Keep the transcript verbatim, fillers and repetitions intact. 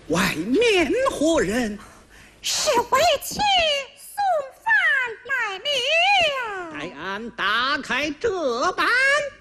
外面何人？ 是为妻送饭来了。 待俺打开这板。